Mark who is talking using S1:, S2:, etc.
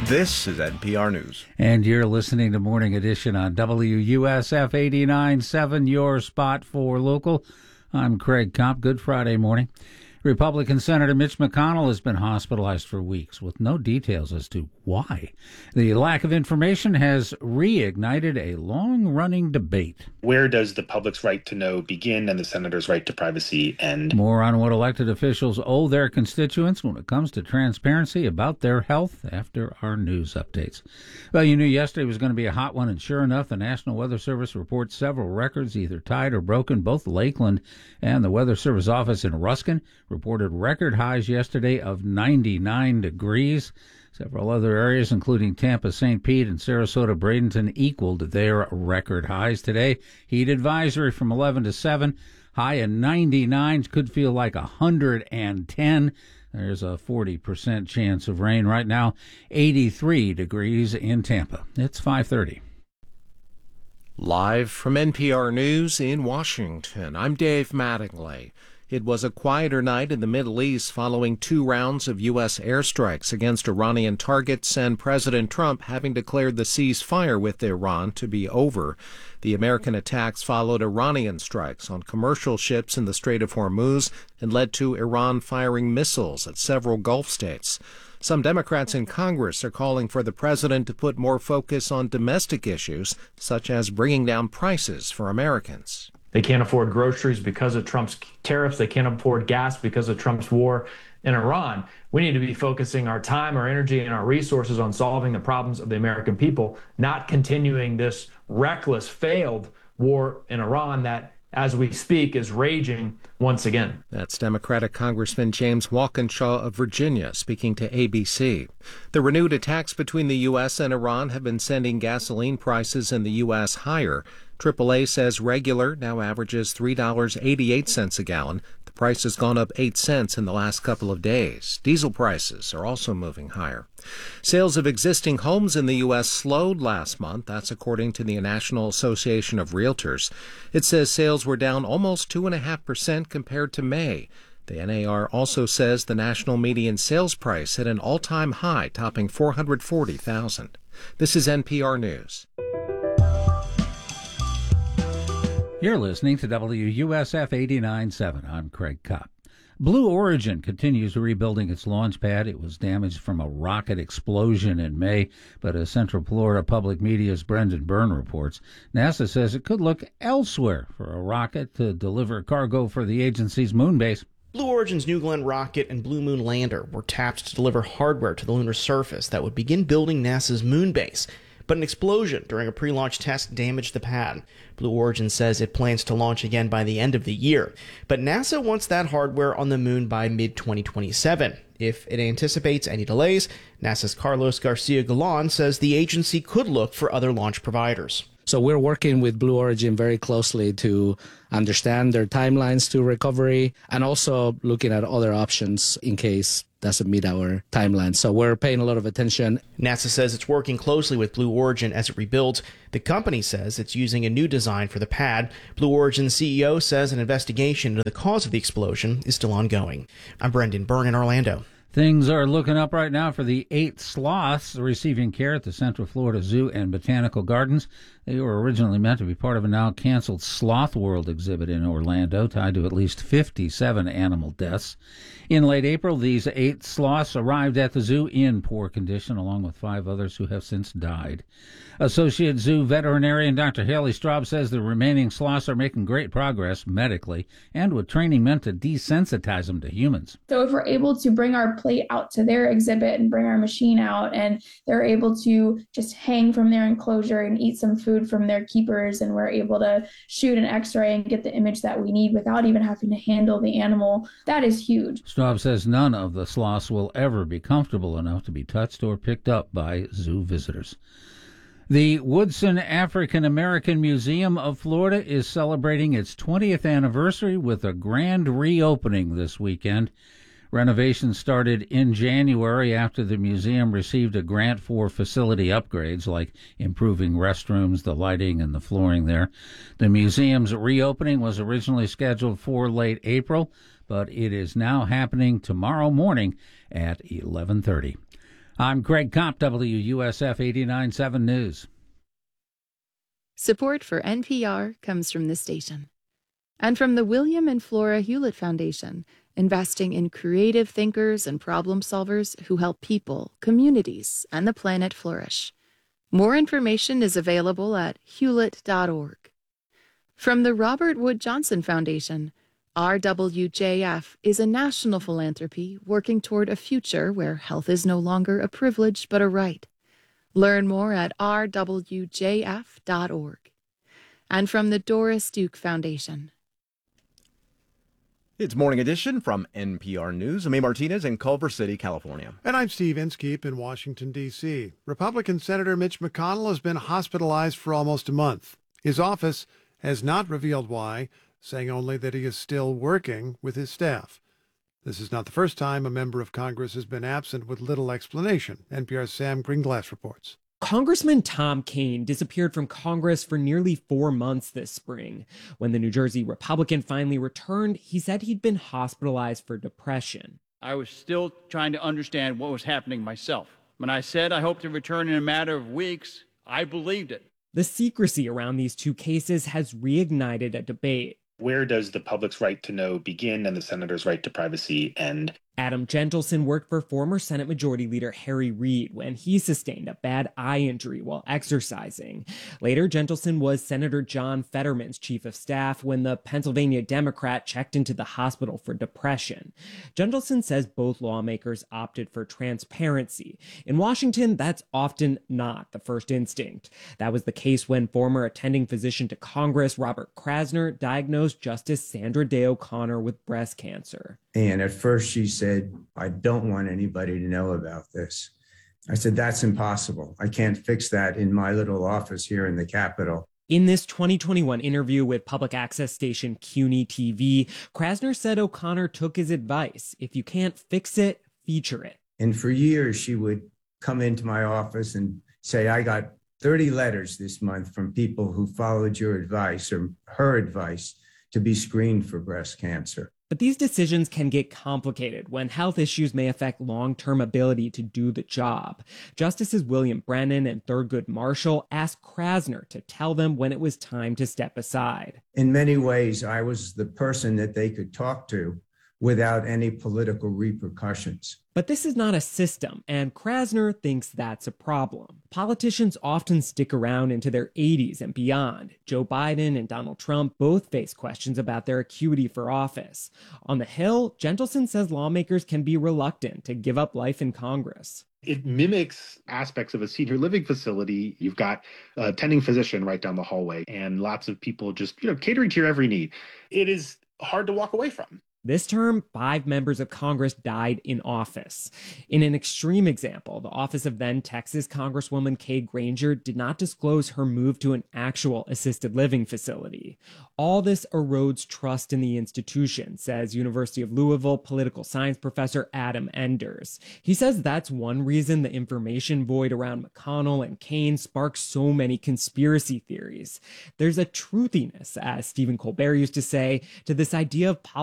S1: This is NPR News.
S2: And you're listening to Morning Edition on WUSF 89.7, your spot for local. I'm Craig Kopp. Good Friday morning. Republican Senator Mitch McConnell has been hospitalized for weeks with no details as to why. The lack of information has reignited a long-running debate.
S3: Where does the public's right to know begin and the senator's right to privacy end?
S2: More on what elected officials owe their constituents when it comes to transparency about their health after our news updates. Well, you knew yesterday was going to be a hot one, and sure enough, the National Weather Service reports several records either tied or broken. Both Lakeland and the Weather Service office in Ruskin reported record highs yesterday of 99 degrees. Several other areas, including Tampa, St. Pete, and Sarasota, Bradenton, equaled their record highs today. Heat advisory from 11 to 7. High of 99, could feel like 110. There's a 40% chance of rain right now. 83 degrees in Tampa. It's 5:30.
S4: Live from NPR News in Washington, I'm Dave Mattingly. It was a quieter night in the Middle East following 2 rounds of U.S. airstrikes against Iranian targets and President Trump having declared the ceasefire with Iran to be over. The American attacks followed Iranian strikes on commercial ships in the Strait of Hormuz and led to Iran firing missiles at several Gulf states. Some Democrats in Congress are calling for the president to put more focus on domestic issues, such as bringing down prices for Americans.
S5: They can't afford groceries because of Trump's tariffs. They can't afford gas because of Trump's war in Iran. We need to be focusing our time, our energy, and our resources on solving the problems of the American people, not continuing this reckless, failed war in Iran that, as we speak, is raging once again.
S4: That's Democratic Congressman James Walkinshaw of Virginia speaking to ABC. The renewed attacks between the U.S. and Iran have been sending gasoline prices in the U.S. higher. AAA says regular now averages $3.88 a gallon. The price has gone up 8 cents in the last couple of days. Diesel prices are also moving higher. Sales of existing homes in the U.S. slowed last month. That's according to the National Association of Realtors. It says sales were down almost 2.5% compared to May. The NAR also says the national median sales price hit an all-time high, topping $440,000. This is NPR News.
S2: You're listening to WUSF 89.7. I'm Craig Kopp. Blue Origin continues rebuilding its launch pad. It was damaged from a rocket explosion in May, but as Central Florida Public Media's Brendan Byrne reports, NASA says it could look elsewhere for a rocket to deliver cargo for the agency's moon base.
S6: Blue Origin's New Glenn rocket and Blue Moon lander were tapped to deliver hardware to the lunar surface that would begin building NASA's moon base. But an explosion during a pre-launch test damaged the pad. Blue Origin says it plans to launch again by the end of the year. But NASA wants that hardware on the moon by mid-2027. If it anticipates any delays, NASA's Carlos Garcia Galan says the agency could look for other launch providers.
S7: So we're working with Blue Origin very closely to understand their timelines to recovery and also looking at other options in case doesn't meet our timeline. So we're paying a lot of attention.
S6: NASA says it's working closely with Blue Origin as it rebuilds. The company says it's using a new design for the pad. Blue Origin's CEO says an investigation into the cause of the explosion is still ongoing. I'm Brendan Byrne in Orlando.
S2: Things are looking up right now for the 8 sloths receiving care at the Central Florida Zoo and Botanical Gardens. They were originally meant to be part of a now canceled Sloth World exhibit in Orlando, tied to at least 57 animal deaths. In late April, these 8 sloths arrived at the zoo in poor condition, along with 5 others who have since died. Associate Zoo veterinarian Dr. Haley Straub says the remaining sloths are making great progress medically and with training meant to desensitize them to humans.
S8: So if we're able to bring our plate out to their exhibit and bring our machine out, and they're able to just hang from their enclosure and eat some food from their keepers, and we're able to shoot an x-ray and get the image that we need without even having to handle the animal, that is huge.
S2: Straub says none of the sloths will ever be comfortable enough to be touched or picked up by zoo visitors. The Woodson African American Museum of Florida is celebrating its 20th anniversary with a grand reopening this weekend. Renovations started in January after the museum received a grant for facility upgrades like improving restrooms, the lighting, and the flooring there. The museum's reopening was originally scheduled for late April, but it is now happening tomorrow morning at 11:30. I'm Greg Kopp, WUSF 89.7 News.
S1: Support for NPR comes from this station and from the William and Flora Hewlett Foundation, investing in creative thinkers and problem solvers who help people, communities, and the planet flourish. More information is available at hewlett.org. From the Robert Wood Johnson Foundation, RWJF is a national philanthropy working toward a future where health is no longer a privilege but a right. Learn more at rwjf.org. And from the Doris Duke Foundation.
S9: It's Morning Edition from NPR News. I'm A. Martinez in Culver City, California.
S10: And I'm Steve Inskeep in Washington, D.C. Republican Senator Mitch McConnell has been hospitalized for almost a month. His office has not revealed why, saying only that he is still working with his staff. This is not the first time a member of Congress has been absent with little explanation. NPR's Sam Greenglass reports.
S11: Congressman Tom Kean disappeared from Congress for nearly 4 months this spring. When the New Jersey Republican finally returned, he said he'd been hospitalized for depression.
S12: I was still trying to understand what was happening myself. When I said I hope to return in a matter of weeks, I believed it.
S11: The secrecy around these two cases has reignited a debate.
S3: Where does the public's right to know begin and the senator's right to privacy end?
S11: Adam Gentleson worked for former Senate Majority Leader Harry Reid when he sustained a bad eye injury while exercising. Later, Gentleson was Senator John Fetterman's chief of staff when the Pennsylvania Democrat checked into the hospital for depression. Gentleson says both lawmakers opted for transparency. In Washington, that's often not the first instinct. That was the case when former attending physician to Congress Robert Krasner diagnosed Justice Sandra Day O'Connor with breast cancer.
S13: And at first she said, I don't want anybody to know about this. I said, that's impossible. I can't fix that in my little office here in the Capitol.
S11: In this 2021 interview with public access station CUNY TV, Krasner said O'Connor took his advice. If you can't fix it, feature it.
S13: And for years, she would come into my office and say, I got 30 letters this month from people who followed your advice or her advice to be screened for breast cancer.
S11: But these decisions can get complicated when health issues may affect long-term ability to do the job. Justices William Brennan and Thurgood Marshall asked Krasner to tell them when it was time to step aside.
S13: In many ways, I was the person that they could talk to without any political repercussions.
S11: But this is not a system, and Krasner thinks that's a problem. Politicians often stick around into their 80s and beyond. Joe Biden and Donald Trump both face questions about their acuity for office. On the Hill, Gentleson says lawmakers can be reluctant to give up life in Congress.
S3: It mimics aspects of a senior living facility. You've got a attending physician right down the hallway and lots of people just, catering to your every need. It is hard to walk away from.
S11: This term, 5 members of Congress died in office. In an extreme example, the office of then Texas Congresswoman Kay Granger did not disclose her move to an actual assisted living facility. All this erodes trust in the institution, says University of Louisville political science professor Adam Enders. He says that's one reason the information void around McConnell and Kean sparks so many conspiracy theories. There's a truthiness, as Stephen Colbert used to say, to this idea of politics